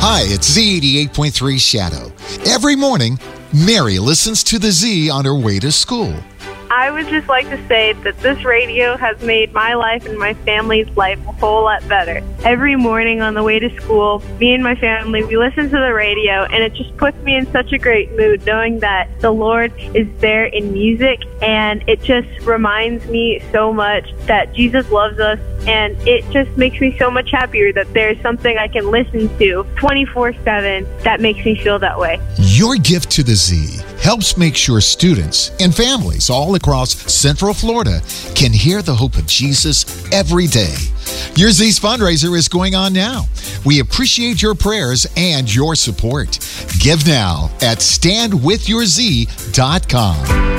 Hi, it's Z88.3 Shadow. Every morning, Mary listens to the Z on her way to school. I would just like to say that this radio has made my life and my family's life a whole lot better. Every morning on the way to school, me and my family, we listen to the radio, and it just puts me in such a great mood knowing that the Lord is there in music, and it just reminds me so much that Jesus loves us, and it just makes me so much happier that there's something I can listen to 24/7 that makes me feel that way. Your gift to the Z helps make sure students and families all across Central Florida can hear the hope of Jesus every day. Your Z's fundraiser is going on now. We appreciate your prayers and your support. Give now at standwithyourz.com.